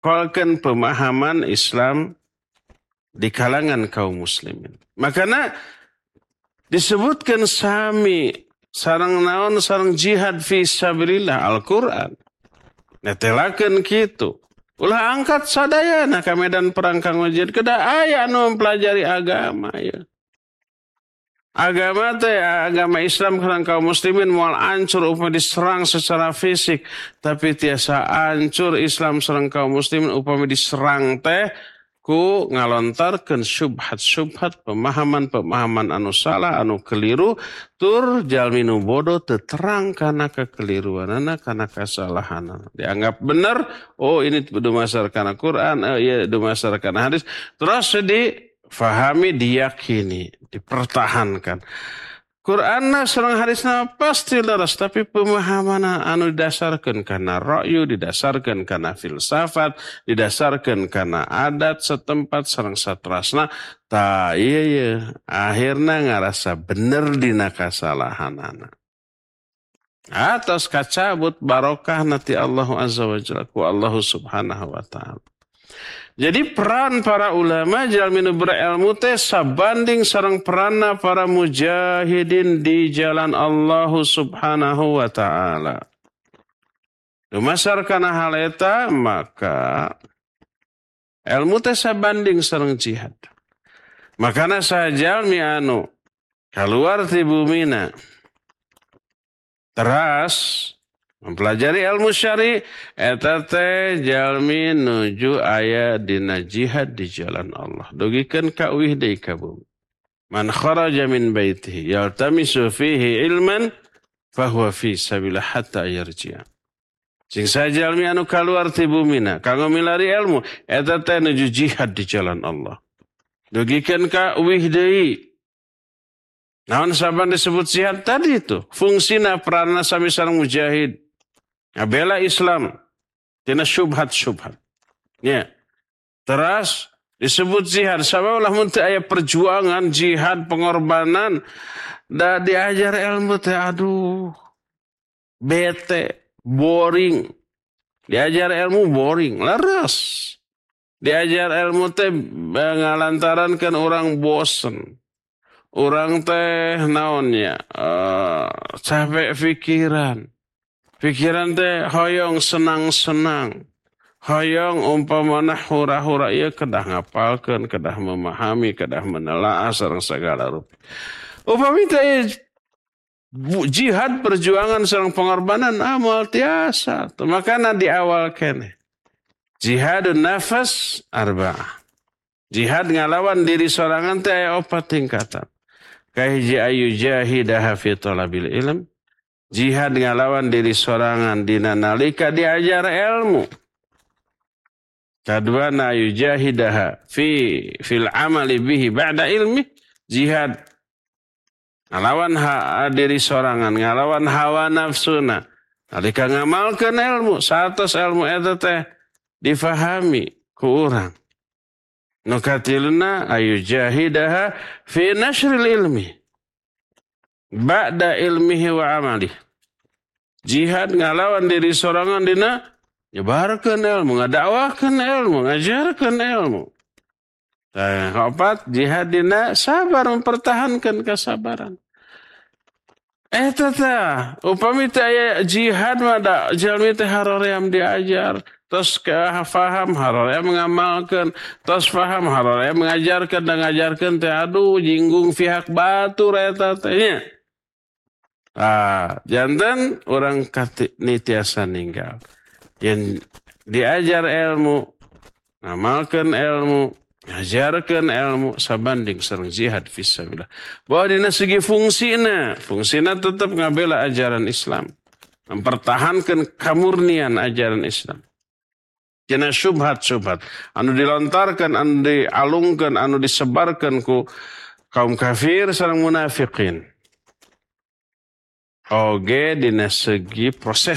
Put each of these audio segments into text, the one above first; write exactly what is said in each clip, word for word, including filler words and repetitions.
nyakolkan pemahaman Islam di kalangan kaum muslimin. Makanya disebutkan sami sareng naon sareng jihad fi sabilillah Al-Qur'an. Netelakeun kitu. Ulah angkat sadayana ka medan perang kang wajib kedah aya anu mempelajari agama ya. Agama teh agama Islam karang kaum muslimin moal ancur upama diserang secara fisik, tapi tiasa ancur Islam sareng kaum muslimin upama diserang teh ku ngalontarkeun syubhat-syubhat pemahaman-pemahaman anu salah anu keliru tur jalmi nu bodoh teu terang kana kekeliruanana kana kasalahanana dianggap benar oh ini dumasarkan Al-Qur'an oh iya dumasarkan hadis terus difahami diyakini dipertahankan Qur'anna sareng hadisna pasti leres tapi pemahaman anu didasarkeun kana ra'yu didasarkeun kana filsafat didasarkeun kana adat setempat sareng satrasna ta ieu ieu akhirna ngarasa bener dina kasalahanana atos kacabut barokah nati Allah azza wa jalla ku Allah subhanahu wa ta'ala. Jadi peran para ulama jalmi nu berilmu teh sabanding sareng peranna para mujahidin di jalan Allah Subhanahu wa taala. Dumasar kana hal eta maka ilmu teh sabanding sareng jihad. Makana sajalmi anu kaluar ti bumina teras mempelajari ilmu syari eta teh jalmi nuju aya dina jihad di jalan Allah. Dugikeun ka uwih deui ka bumi. Man kharaja min baitihi yaltamisu fihi ilman fahuwa fi sabilillah hatta yarji'a. Sing sajalmi anu kaluar ti bumina kanggo milari ilmu eta teh nuju jihad di jalan Allah. Dugikeun ka uwih deui. Naon saban disebut jihad tadi itu fungsina peranna sami sareng mujahid. Bela Islam tina syubhat-syubhat. Ya. Terus disebut jihad. Sabab lamun teu aya perjuangan, jihad, pengorbanan da diajar ilmu teh aduh bete, boring. Diajar ilmu boring, leres. Diajar ilmu teh ngalantarankeun orang bosen. Orang teh naonnya uh, capek pikiran. Pikiran teh hoyong senang-senang. Hoyong umpamana hura-hura ieu kedah ngapalkeun, kedah memahami, kedah menelaah sareng sagala rupa. Upami teh jihad perjuangan sareng pengorbanan amal tiasa. Makana di awal kene. Jihadun nafas arba'ah. Jihad ngalawan diri sorangan teh aya opat tingkatan. Kahiji ayu jahidah fi talabil ilm. Jihad ngalawan diri sorangan dina nalika diajar ilmu. Kadua na yujahidaha fi fil amali bihi ba'da ilmi. Jihad ngalawan ha diri sorangan ngalawan hawa nafsuna. Nalika ngamalkeun ilmu satos ilmu eta teh difahami ku urang. Nu katilna ayujahidaha fi nashril ilmi. Ba'da ilmihi wa amalih. Jihad ngalawan diri sorangan dina nyebarkeun ilmu, ngadakwakeun ilmu, ngajarkeun ilmu. Nah, keempat jihad dina sabar mempertahankan kesabaran. Eh tata, upami teh aya jihad mah da jalmi teh haroream diajar, tos faham haroream ngamalkeun, tos faham haroream mengajarkeun dan ngajarkeun teh aduh jinggung pihak batur eta teh nya. Ah, jantan orang kati nitiasa ninggal. Yang diajar ilmu, ngamalkeun ilmu, ngajarkeun ilmu sabanding sareng jihad fisabilillah. Bahwa dina segi fungsina, fungsina tetap ngabela ajaran Islam, mempertahankan kemurnian ajaran Islam. Tina syubhat-syubhat anu dilontarkan, anu dialungkan, anu disebarkan ku kaum kafir sareng munafiqin. Oge dina segi proses.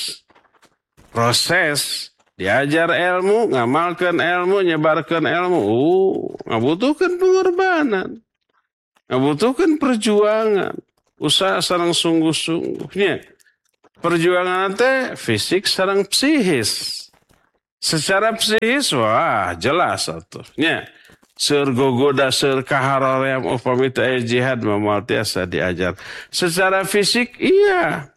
Proses diajar ilmu, ngamalkan ilmu, nyebarkan ilmu. Uh, ngabutuhkan pengorbanan. Ngabutuhkan perjuangan. Usaha sareng sungguh-sungguhnya. Perjuangan teh fisik sareng psikis. Secara psikis, wah jelas atuh. Nya, seur gogoda, seur kaharoream upami teu aya jihad moal tiasa diajar. Secara fisik, iya.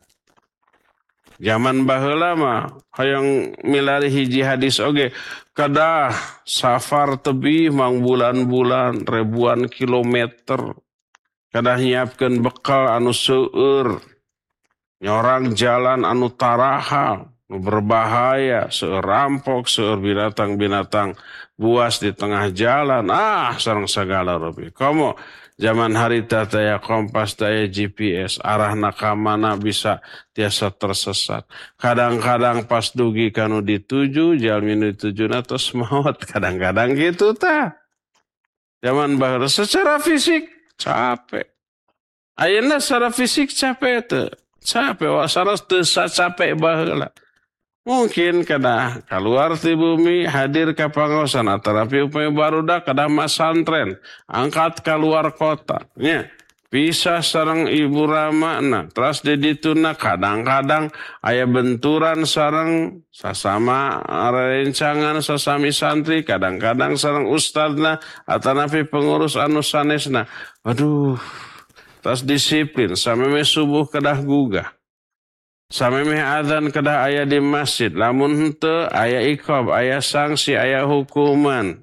Zaman baheula mah hayang milari hiji hadis oge kadah safar tebih mang bulan-bulan ribuan kilometer kadah nyiapkeun bekal anu seueur nyorang jalan anu taraha nu berbahaya seueur rampok seueur binatang-binatang buas di tengah jalan ah sareng sagala rupi komo zaman harita taya kompas taya G P S arahna ka mana bisa tiasa tersesat kadang-kadang pas dugi kanu dituju jalmi nu ditujuna tos maot kadang-kadang gitu tah zaman baheula secara fisik capek ayeuna secara fisik capek teu capek wa sanes teu capek baheula mungkin kada keluar ti bumi hadir ka pangaosan tetapi upaya barudak kada masantren angkat keluar kota nya pisah sareng ibu ramana terus di dituna kadang-kadang aya benturan sareng sasama rencangan sasami santri kadang-kadang sareng ustadna atanapi pengurus anu sanesna aduh terus disiplin sameme subuh kedah gugah sameme adzan kedah aya di masjid lamun henteu aya iqab aya sanksi aya hukuman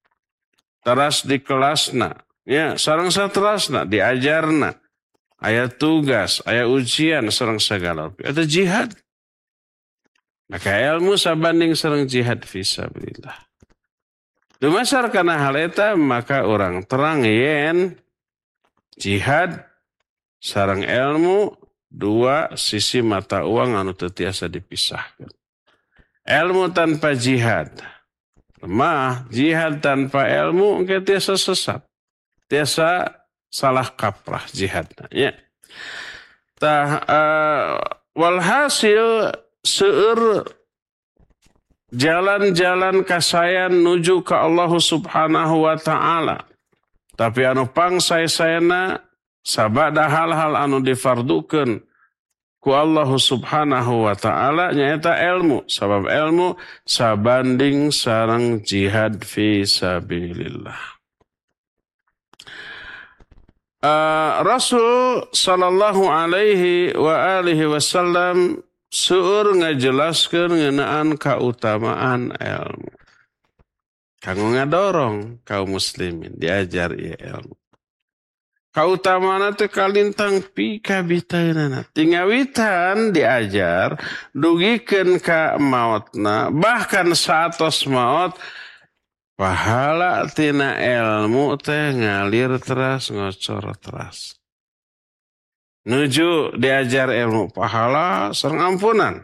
teras di kelasna ya sareng saterasna diajarna aya tugas aya ujian sareng sagala eta jihad maka ilmu sabanding sareng jihad fisabilillah dumasar kana hal eta maka orang terang yen jihad sareng ilmu dua sisi mata uang anu teu tiasa dipisahkan. Ilmu tanpa jihad lemah, jihad tanpa ilmu engke tiasa sesat. Tiasa salah kaprah jihadna ya. Tah uh, walhasil seueur jalan-jalan kasayan nuju ka Allah Subhanahu wa taala. Tapi anu pangsae-saena sabada hal-hal anu difardukeun ku Allah Subhanahu wa taala nyaeta ilmu sabab ilmu sabanding sareng jihad fi sabilillah. Uh, Rasul sallallahu alaihi wa alihi wasallam seueur ngajelaskeun ngeunaan kautamaan ilmu. Kanggo ngadorong kaum muslimin diajar ieu ilmu. Kautamana teh kalintang pika bitaeunana. Tingawitan diajar dugikeun ka maotna bahkan satos maot pahala tina ilmu teh ngalir teras ngocor teras. Nuju diajar ilmu pahala sareng ampunan.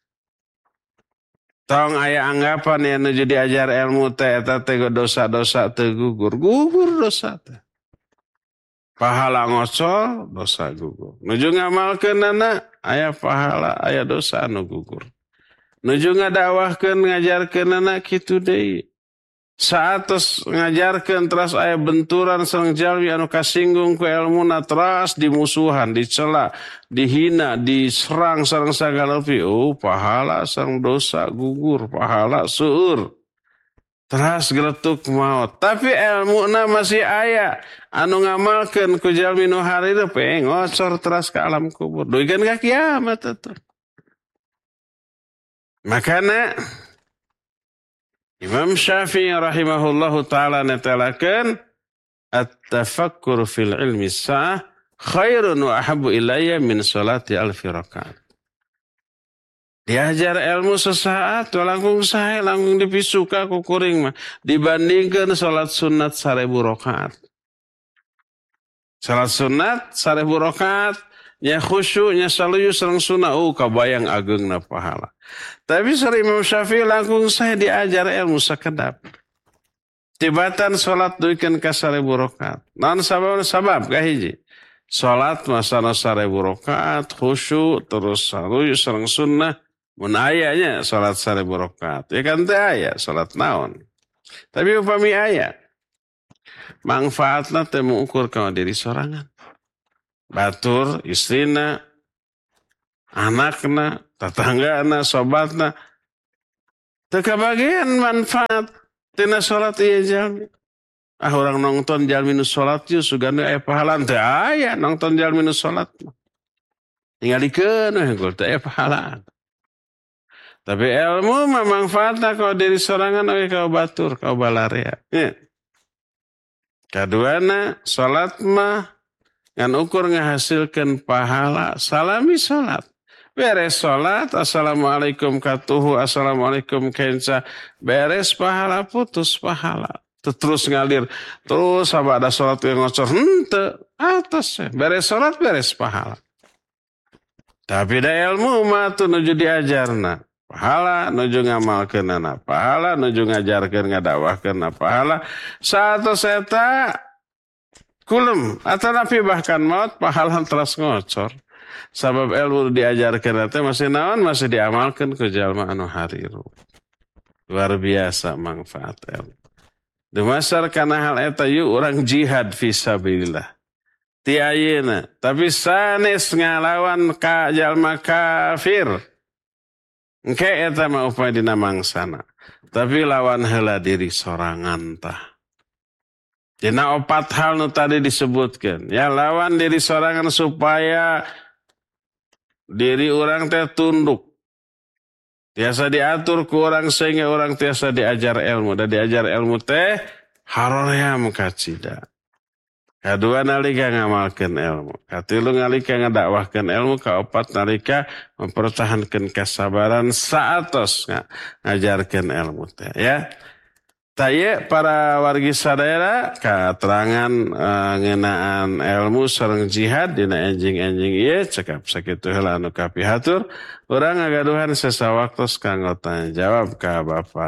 Tong aya anggapan ya nuju diajar ilmu teh eta teh dosa-dosa teu gugur. Gugur dosa teh. Pahala ngocor, dosa gugur. Nuju ngamalkeunana aya pahala, aya dosa anu gugur. Nuju ngadawahkeun ngajarkeunana kitu deui. Saatos ngajarkeun teras aya benturan sareng jalmi anu kasinggung ku ilmuna teras dimusuhan, dicela, dihina, diserang sareng sagala pi. Oh, pahala sareng dosa gugur, pahala seueur. Teras geletuk maut. Tapi ilmuna masih aya. Anu ngamalkeun ku jalmi nu hareureum pe ngocor teras ke alam kubur. Duikeun ka kiamat atuh. Makana Imam Syafi'i rahimahullahu taala netelakeun at-tafakkur fil ilmi sa'ah khairun wa ahabbu ilayya min salati alfi rakaat. Diajar ilmu sesaat, langkung sae, langkung dipisuka ku kuring mah. Dibandingkan salat sunat seribu rakaat. Salat sunat seribu rakaat, nya khusyuk, nya saluyu sareng sunat, oh kabayang ageungna pahala. Tapi sari Imam Syafi'i langkung sae diajar ilmu sakedap. Tibatan salat duikeun ka seribu rakaat. Naon sabab sabab kahiji. Salat masana seribu rakaat, khusyuk terus saluyu sareng sunnah. Mun ayanya salat seribu rakaat. Ya kan teh aya salat naon. Tapi upami aya. Manfaatna teh mengukur ka diri sorangan. Batur, istrina, anakna, tetanggana, sobatna. Teu kabagian manfaat tina salat ieu jalmi. Ah orang nonton jalmi nu salat ieu sugana aya pahala teu aya nonton jalmi nu salat. Tingalikeun we gol teu aya pahala. Tapi ilmu mah manfaatna ka diri sorangan oge ka batur, ka balarea. Ya. Kaduana salat mah ngan ukur ngahasilkeun pahala salami salat. Beres salat, assalamualaikum katuhu, assalamualaikum kenca. Beres pahala, putus pahala. Terus ngalir. Terus sama ada salat yang ngocor. Henteu, atas. Beres salat, beres pahala. Tapi da ilmu mah tuh nuju diajarna. Pahala nuju ngamalkeunana. Pahala nuju ngajarkeun ngadakwahkeunna. Pahala satu seta kulem. Atau napi bahkan maut pahala terus ngocor. Sabab ilmu diajarkan itu masih naon masih diamalkan ke jalma anu hariru. Luar biasa manfaat ilmu. Dumasar kana hal eta yuk orang jihad fisabilillah. Ti ayeuna, tapi sanes ngalawan ka jalma kafir. Engke eta mah upaya dina mangsana. Tapi lawan heula diri sorangan tah. Dina opat hal nu tadi disebutkan. Ya lawan diri sorangan supaya diri orang teh tunduk. Tiasa diatur ku orang sehingga orang tiasa diajar ilmu. Dan diajar ilmu teh haroream kacida. Kadua nalika ngamalkeun ilmu. Katilu nalika ngadakwahkeun ilmu. Kaopat nalika mempertahankan kesabaran saatos ngajarkeun ilmu teh. Ya. Taya para wargi sadaya katerangan uh, ngeunaan ilmu sareng jihad dina enjing-enjing ieu cekap sakitu heula anu kapihatur urang ngagaduhan sesawaktos kanggo tanya jawab ka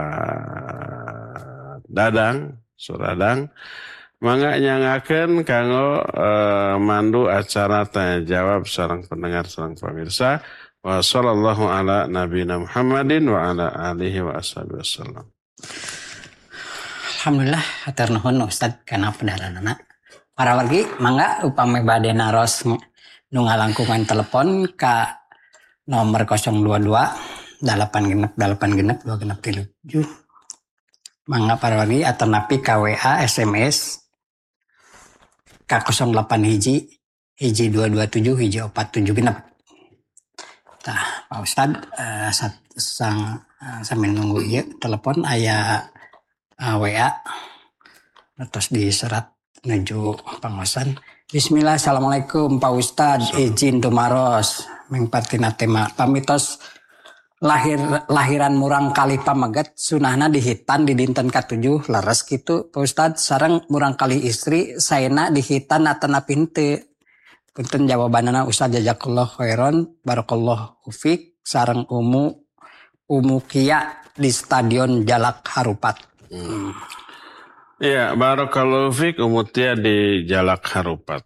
Bapak Dadang Suradang mangga nyangakeun kanggo uh, mandu acara tanya jawab sareng pendengar sareng pamirsa wa sallallahu ala nabiyina Muhammadin wa ala alihi wa ashabihi wasallam. Alhamdulillah hatur nuhun Ustaz kana pendaranana. Para wargi mangga upami bade naros nu ngalangkungan telepon ka nomor nol dua dua delapan genep delapan genep dua genep tilu tujuh. Mangga para wargi atau napi ka W A S M S ka nol delapan hiji hiji dua dua tujuh hiji opat tujuh genep. Tah Pak Ustaz uh, sang uh, sambil nunggu ieu telepon aya Uh, W A terus diserat menuju pangosan. Bismillah, assalamualaikum Pak Ustadz, izin tumaros mengpatina tema pamitos lahir lahiran murang kali pamaget sunahna dihitan di dinten katujuh leres gitu Pak Ustadz sareng murang kali istri saena dihitan atana pinte. Punten jawabanana Ustadz jazakallahu khairan barakallahu fiik sareng umu umu kia di Stadion Jalak Harupat. Hmm. Ya, barakallahu fiik umutia di Jalak Harupat.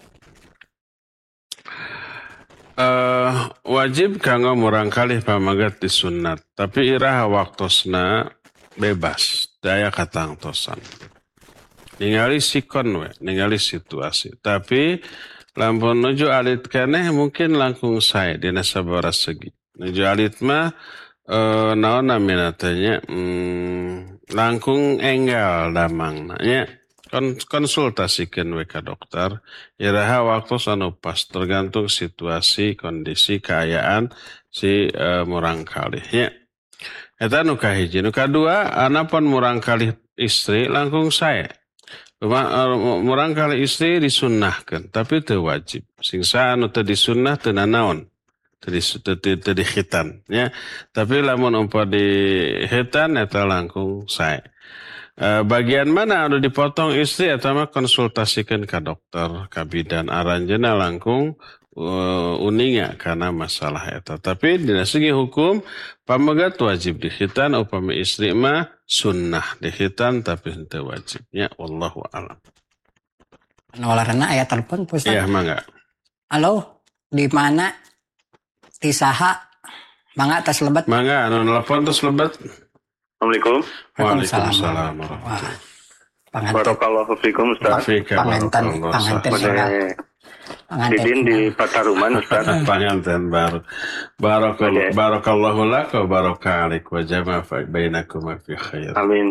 Uh, wajib kanggo murang kalih pamagat disunat, tapi iraha waktosna bebas, daya katangtosan. Ningali sikon we, ningali situasi. Tapi lampun nuju alit keneh mungkin langkung sae dina sabaraha segi. Nuju alit mah uh, naon namina teh nya hmm, langkung enggal damang nya konsultasikeun we ka dokter iraha waktu anu pas tergantung situasi kondisi keayaan si uh, murang kalih nya eta nu kahiji. Nu kadua anapun murang kalih istri langkung sae murang kalih istri disunnahkeun tapi teu wajib sing sa anu teu disunnah teu nanaon teu dihitan ya tapi lamun umpama dihitan eta langkung sae. E, bagian mana anu dipotong istri eta mah konsultasikeun ka dokter ka bidan aranjeunna langkung uh, uninga kana masalah eta. Tapi dina segi hukum pamagat wajib dihitan upami istri mah sunnah dihitan tapi henteu wajib nya wallahu a'lam. Nawalarna aya telepon Ustaz. Iya mangga. Halo, di mana? Di saha? Mangga tos lebat. Mangga anu nelpon tos lebat. Assalamualaikum. Waalaikumsalam. Barakallahu fiikum Ustaz. Panganten panganten singkat. Didin di Pataruman Ustaz. Panganten baru. Barakallahu barakallahu lak wa baraka alaik wa jama'a bainakum fi khair. Amin.